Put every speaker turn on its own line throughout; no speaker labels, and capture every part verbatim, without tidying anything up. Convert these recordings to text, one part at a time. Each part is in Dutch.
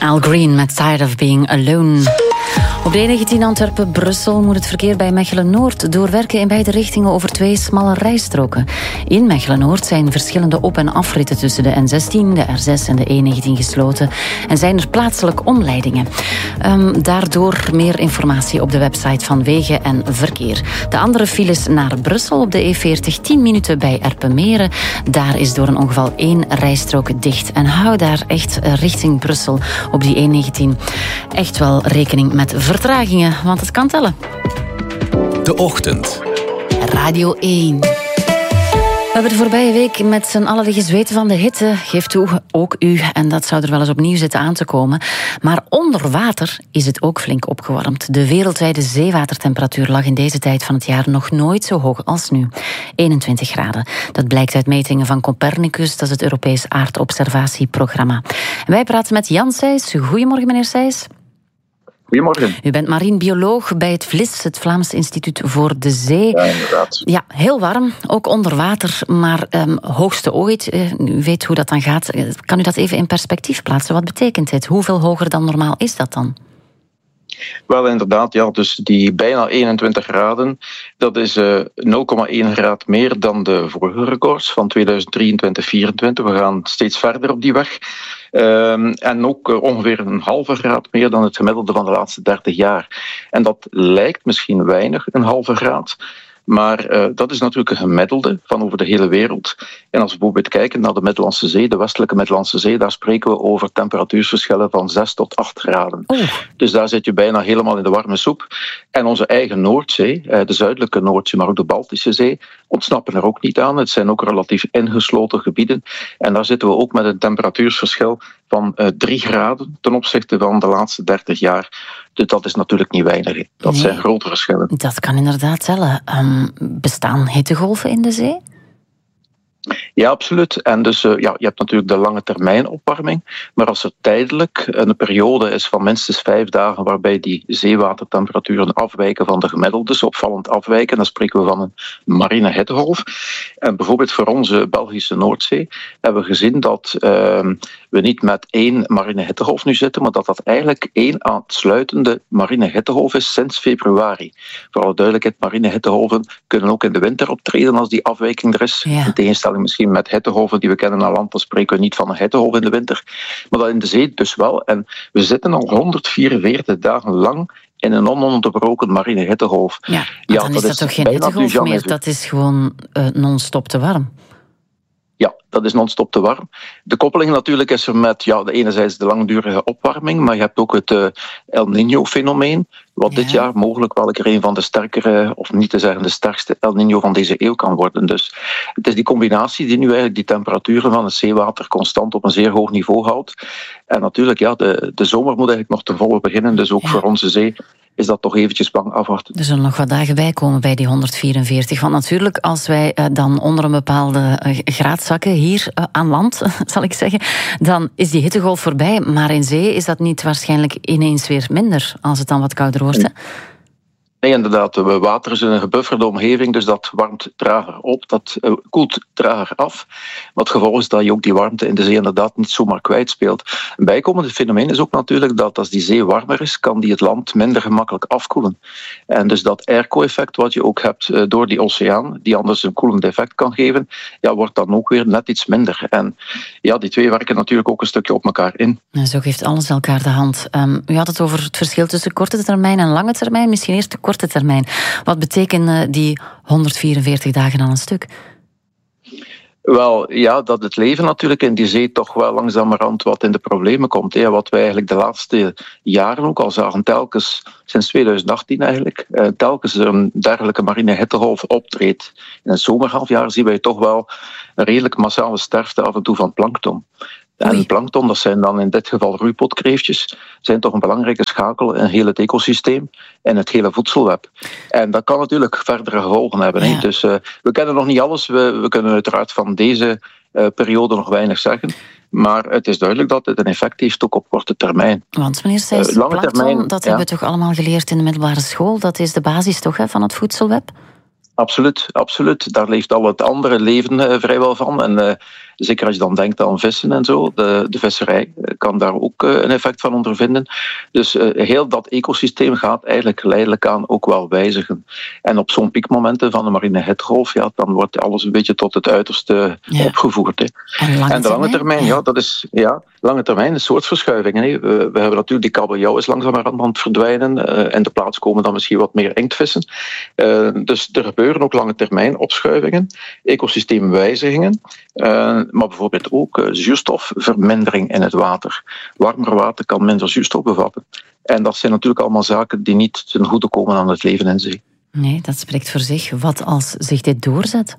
Al Green met Tired of Being Alone. Op de E negentien Antwerpen-Brussel moet het verkeer bij Mechelen-Noord doorwerken in beide richtingen over twee smalle rijstroken. In Mechelen-Noord zijn verschillende op- en afritten tussen de N zestien, de R zes en de E negentien gesloten en zijn er plaatselijk omleidingen. Um, daardoor meer informatie op de website van Wegen en Verkeer. De andere files naar Brussel op de E veertig, tien minuten bij Erpenmeren. Daar is door een ongeval één rijstrook dicht. En hou daar echt richting Brussel op die E negentien echt wel rekening met vertragingen, want het kan tellen.
De Ochtend.
Radio één. We hebben de voorbije week met z'n allen gezweten van de hitte. Geef toe, ook u. En dat zou er wel eens opnieuw zitten aan te komen. Maar onder water is het ook flink opgewarmd. De wereldwijde zeewatertemperatuur lag in deze tijd van het jaar nog nooit zo hoog als nu. eenentwintig graden. Dat blijkt uit metingen van Copernicus. Dat is het Europees aardobservatieprogramma. En wij praten met Jan Sijs. Goedemorgen, meneer Sijs.
Goedemorgen.
U bent marien bioloog bij het V L I S, het Vlaams Instituut voor de Zee.
Ja, inderdaad.
Ja, heel warm, ook onder water, maar um, hoogste ooit. Uh, u weet hoe dat dan gaat. Uh, kan u dat even in perspectief plaatsen? Wat betekent dit? Hoeveel hoger dan normaal is dat dan?
Wel, inderdaad, ja, dus die bijna eenentwintig graden, dat is uh, nul komma één graad meer dan de vorige records van tweeduizend drieëntwintig vierentwintig. We gaan steeds verder op die weg. Um, en ook uh, ongeveer een halve graad meer dan het gemiddelde van de laatste dertig jaar. En dat lijkt misschien weinig, een halve graad. Maar uh, dat is natuurlijk een gemiddelde van over de hele wereld. En als we bijvoorbeeld kijken naar de Middellandse Zee, de westelijke Middellandse Zee, daar spreken we over temperatuurverschillen van zes tot acht graden. Oh. Dus daar zit je bijna helemaal in de warme soep. En onze eigen Noordzee, uh, de zuidelijke Noordzee, maar ook de Baltische Zee, ontsnappen er ook niet aan. Het zijn ook relatief ingesloten gebieden. En daar zitten we ook met een temperatuurverschil van uh, drie graden ten opzichte van de laatste dertig jaar. Dus dat is natuurlijk niet weinig. Dat nee, zijn grote verschillen.
Dat kan inderdaad tellen. Um, bestaan hittegolven in de zee?
Ja, absoluut. En dus uh, ja, je hebt natuurlijk de lange termijn opwarming. Maar als er tijdelijk een periode is van minstens vijf dagen waarbij die zeewatertemperaturen afwijken van de gemiddeldes, opvallend afwijken, dan spreken we van een marine hittegolf. En bijvoorbeeld voor onze Belgische Noordzee hebben we gezien dat uh, we niet met één marine hittegolf nu zitten, maar dat dat eigenlijk één aansluitende marine hittegolf is sinds februari. Voor alle duidelijkheid, marine hittegolven kunnen ook in de winter optreden als die afwijking er is. Ja. In tegenstelling misschien met hittegolven die we kennen aan land, dan spreken we niet van een hittegolf in de winter. Maar dat in de zee dus wel. En we zitten al honderdvierenveertig dagen lang in een ononderbroken marine hittegolf.
Ja, ja, dan dat is dat toch geen hittegolf meer, dat is gewoon uh, non-stop te warm.
Ja, dat is non-stop te warm. De koppeling natuurlijk is er met ja, de enerzijds de langdurige opwarming, maar je hebt ook het uh, El Niño-fenomeen, wat ja. dit jaar mogelijk wel een van de sterkere, of niet te zeggen de sterkste El Niño van deze eeuw kan worden. Dus het is die combinatie die nu eigenlijk die temperaturen van het zeewater constant op een zeer hoog niveau houdt. En natuurlijk, ja, de, de zomer moet eigenlijk nog te volle beginnen, dus ook ja. voor onze zee is dat toch eventjes bang afwachten.
Er zullen nog wat dagen bij komen bij die honderdvierenveertig. Want natuurlijk, als wij uh, dan onder een bepaalde uh, graad zakken, hier uh, aan land, zal ik zeggen, dan is die hittegolf voorbij. Maar in zee is dat niet waarschijnlijk ineens weer minder, als het dan wat kouder wordt, hè?
Nee, inderdaad. Water is een gebufferde omgeving, dus dat warmt trager op, dat uh, koelt trager af. Wat gevolg is dat je ook die warmte in de zee inderdaad niet zomaar kwijtspeelt. Een bijkomend fenomeen is ook natuurlijk dat als die zee warmer is, kan die het land minder gemakkelijk afkoelen. En dus dat airco-effect wat je ook hebt uh, door die oceaan, die anders een koelend effect kan geven, ja, wordt dan ook weer net iets minder. En ja, die twee werken natuurlijk ook een stukje op elkaar in.
En zo geeft alles elkaar de hand. Um, u had het over het verschil tussen korte termijn en lange termijn. Misschien eerst de korte termijn. Wat betekenen die honderdvierenveertig dagen aan een stuk?
Wel, ja, dat het leven natuurlijk in die zee toch wel langzamerhand wat in de problemen komt. Hè. Wat wij eigenlijk de laatste jaren ook al zagen, telkens, sinds tweeduizend achttien eigenlijk, eh, telkens er een dergelijke marine hittegolf optreedt. In het zomerhalfjaar zien wij toch wel een redelijk massale sterfte af en toe van plankton. En plankton, dat zijn dan in dit geval roeipotkreeftjes, zijn toch een belangrijke schakel in heel het ecosysteem en het hele voedselweb. En dat kan natuurlijk verdere gevolgen hebben. Ja. Dus uh, we kennen nog niet alles. We, we kunnen uiteraard van deze uh, periode nog weinig zeggen. Maar het is duidelijk dat het een effect heeft ook op korte termijn.
Want meneer Sijs, uh, plankton, termijn, dat ja. hebben we toch allemaal geleerd in de middelbare school? Dat is de basis toch, hè, van het voedselweb?
Absoluut, absoluut. Daar leeft al het andere leven uh, vrijwel van. En uh, zeker als je dan denkt aan vissen en zo, de, de visserij kan daar ook uh, een effect van ondervinden. Dus uh, heel dat ecosysteem gaat eigenlijk geleidelijk aan ook wel wijzigen. En op zo'n piekmomenten van de marine hittegolf, ja, dan wordt alles een beetje tot het uiterste ja. opgevoerd. Hè.
En, lange
en de lange termijn, ja, dat is ja, lange termijn een soort verschuiving. Hè. We, we hebben natuurlijk die kabeljauw is langzamerhand aan het verdwijnen. Uh, in de plaats komen dan misschien wat meer inktvissen. Uh, dus er gebeuren ook lange termijn opschuivingen, ecosysteemwijzigingen, uh, maar bijvoorbeeld ook uh, zuurstofvermindering in het water. Warmer water kan minder zuurstof bevatten. En dat zijn natuurlijk allemaal zaken die niet ten goede komen aan het leven in zee.
Nee, dat spreekt voor zich. Wat als zich dit doorzet?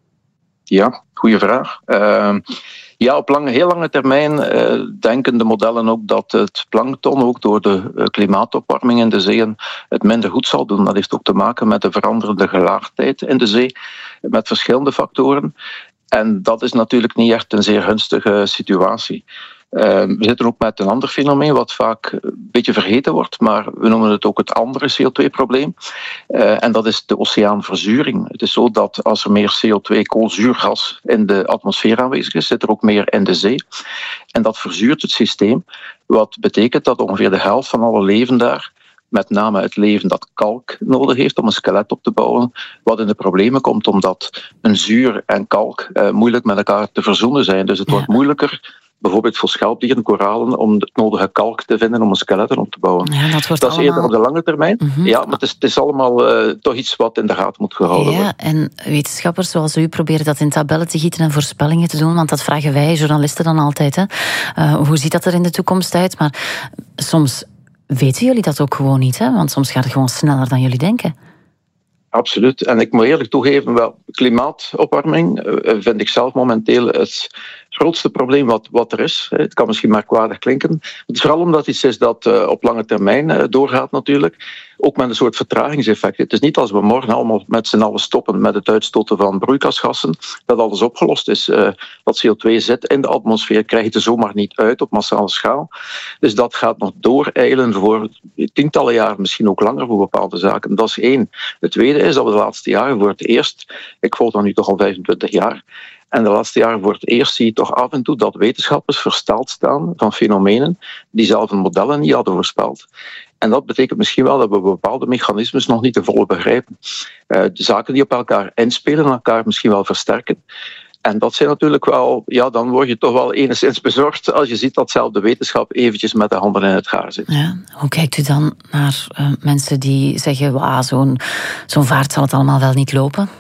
Ja, goede vraag. Uh, Ja, op lange, heel lange termijn uh, denken de modellen ook dat het plankton ook door de uh, klimaatopwarming in de zeeën het minder goed zal doen. Dat heeft ook te maken met de veranderende gelaagdheid in de zee, met verschillende factoren. En dat is natuurlijk niet echt een zeer gunstige situatie. Uh, we zitten ook met een ander fenomeen wat vaak een beetje vergeten wordt, maar we noemen het ook het andere C O twee probleem. Uh, en dat is de oceaanverzuring. Het is zo dat als er meer C O twee, koolzuurgas, in de atmosfeer aanwezig is, zit er ook meer in de zee. En dat verzuurt het systeem, wat betekent dat ongeveer de helft van alle leven daar, met name het leven dat kalk nodig heeft om een skelet op te bouwen, wat in de problemen komt omdat een zuur en kalk uh, moeilijk met elkaar te verzoenen zijn. Dus het ja. wordt moeilijker, bijvoorbeeld voor schelpdieren, koralen, om het nodige kalk te vinden om een skelet op te bouwen.
Ja, dat wordt
dat is
allemaal...
eerder op de lange termijn. Mm-hmm. Ja, maar het is, het is allemaal uh, toch iets wat in de gaten moet gehouden
ja,
worden.
En wetenschappers zoals u proberen dat in tabellen te gieten en voorspellingen te doen, want dat vragen wij journalisten dan altijd. Hè. Uh, hoe ziet dat er in de toekomst uit? Maar soms weten jullie dat ook gewoon niet, hè? Want soms gaat het gewoon sneller dan jullie denken.
Absoluut. En ik moet eerlijk toegeven, wel, klimaatopwarming vind ik zelf momenteel het grootste probleem wat, wat er is. Het kan misschien merkwaardig klinken. Het is vooral omdat iets is dat uh, op lange termijn uh, doorgaat natuurlijk. Ook met een soort vertragingseffect. Het is niet als we morgen allemaal met z'n allen stoppen met het uitstoten van broeikasgassen, dat alles opgelost is. Uh, dat C O twee zit in de atmosfeer, krijg je er zomaar niet uit op massale schaal. Dus dat gaat nog dooreilen voor tientallen jaren, misschien ook langer voor bepaalde zaken. Dat is één. Het tweede is dat we de laatste jaren voor het eerst, ik volg dat nu toch al vijfentwintig jaar, en de laatste jaren voor het eerst zie je toch af en toe dat wetenschappers versteld staan van fenomenen die zelf hun modellen niet hadden voorspeld. En dat betekent misschien wel dat we bepaalde mechanismes nog niet te volle begrijpen. Uh, de zaken die op elkaar inspelen, elkaar misschien wel versterken. En dat zijn natuurlijk wel, ja, dan word je toch wel enigszins bezorgd als je ziet dat zelf de wetenschap eventjes met de handen in het haar zit.
Ja, hoe kijkt u dan naar uh, mensen die zeggen, wauw, zo'n, zo'n vaart zal het allemaal wel niet lopen?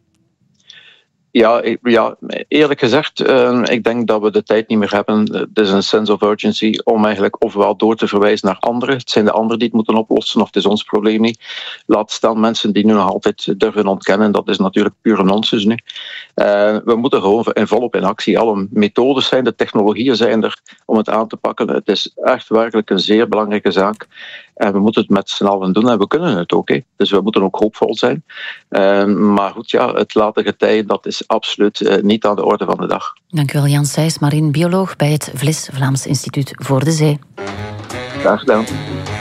Ja, ja, eerlijk gezegd, uh, ik denk dat we de tijd niet meer hebben. Het is een sense of urgency om eigenlijk ofwel door te verwijzen naar anderen. Het zijn de anderen die het moeten oplossen, of het is ons probleem niet. Laat staan mensen die nu nog altijd durven ontkennen. Dat is natuurlijk pure nonsens nu. Uh, we moeten gewoon in volop in actie. Alle methodes zijn, de technologieën zijn er om het aan te pakken. Het is echt werkelijk een zeer belangrijke zaak. En we moeten het met z'n allen doen en we kunnen het ook. Hè. Dus we moeten ook hoopvol zijn. Uh, maar goed, ja, het laten getijen, dat is absoluut uh, niet aan de orde van de dag.
Dank u wel, Jan Sijs, marinebioloog bij het V L I S, Vlaams Instituut voor de Zee.
Graag gedaan.